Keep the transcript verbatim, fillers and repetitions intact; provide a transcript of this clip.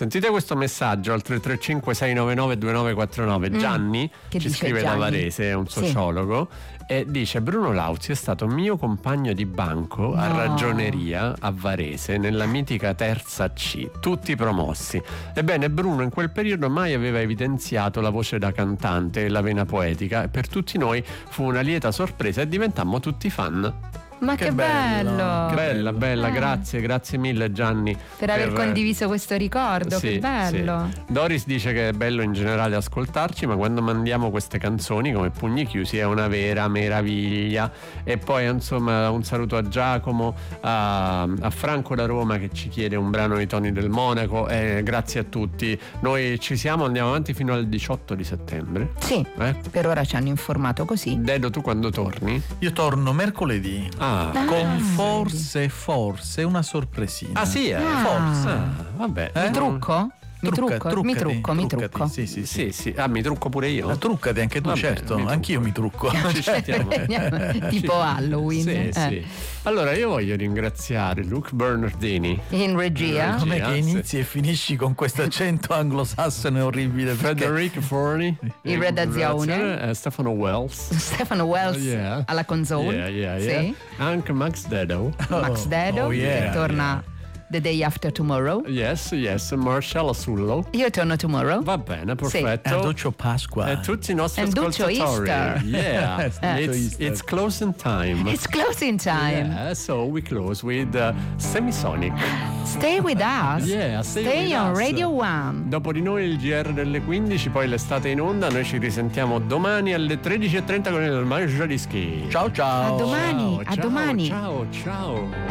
Sentite questo messaggio al tre tre cinque sei nove nove due nove quattro nove. Mm. Gianni Che ci dice scrive Gianni? da Varese, è un Sì. sociologo, e dice: Bruno Lauzi è stato mio compagno di banco a No. ragioneria a Varese nella mitica terza C, tutti promossi. Ebbene, Bruno in quel periodo mai aveva evidenziato la voce da cantante e la vena poetica, e per tutti noi fu una lieta sorpresa e diventammo tutti fan. Ma che, Che bello. bello! Bella, bella, Ah. grazie, grazie mille Gianni Per aver condiviso questo ricordo, Sì, che bello. sì. Doris dice che è bello in generale ascoltarci, ma quando mandiamo queste canzoni come Pugni Chiusi è una vera meraviglia. E poi insomma un saluto a Giacomo, a, a Franco da Roma che ci chiede un brano di Toni del Monaco, e grazie a tutti. Noi ci siamo, andiamo avanti fino al diciotto di settembre. Sì, Eh? per ora ci hanno informato così. Dedo, tu quando torni? Io torno mercoledì Ah, con forse, forse una sorpresina. ah sì, eh? Ah. Forse. Ah, vabbè. Eh? Mi trucco? Mi Trucca- trucco, mi truccati, trucco, mi truccati. trucco. Sì, sì, sì. Sì, sì. Ah, mi trucco pure io? Ma truccati anche tu, Va bene, certo. mi trucco. Anch'io mi trucco. Ci sentiamo. Tipo Halloween. Sì, eh. sì. Allora io voglio ringraziare Luke Bernardini, In regia. Regia. Com'è che sì. inizi e finisci con questo accento anglosassone orribile? perché- Frederic Forni In redazione. eh, Stefano Wells, Stefano Wells Yeah. alla console. yeah, yeah, yeah. Sì. Anche Max Dedo, Max Dedo oh, yeah, che torna The Day After Tomorrow. yes, yes, Marcello Sullo. Io torno tomorrow. Va bene, E perfetto. Duccio Pasqua. E tutti i nostri And Duccio ascoltatori. Easter. Yeah, Eh, Duccio it's, Easter. it's closing time. It's closing time. Yeah, so we close with uh, Semisonic. Stay with us. Yeah, stay Stay with on us. Radio One. Dopo di noi il G R delle quindici, poi l'estate in onda. Noi ci risentiamo domani alle tredici e trenta con il Mangiadischi. Ciao ciao. A domani, Ciao, a ciao, domani. Ciao, ciao.